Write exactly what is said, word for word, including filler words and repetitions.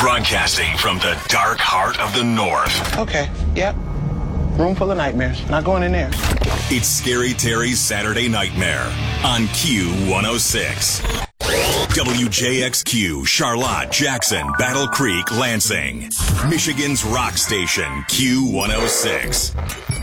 Broadcasting from the dark heart of the North. Okay, yep. Room full of nightmares. Not going in there. It's Scary Terry's Saturday Nightmare on Q one oh six. W J X Q, Charlotte, Jackson, Battle Creek, Lansing. Michigan's rock station, Q one oh six.